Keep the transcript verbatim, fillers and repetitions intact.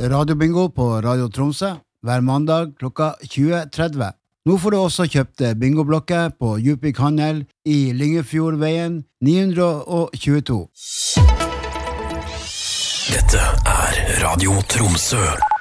radiobingo på Radio Tromsø hver mandag klokka tjue tretti. Nå får du også kjøpt bingoblokker på Djupvik Handel i Lyngefjordveien ni hundre tjueto. Dette er Radio Tromsø.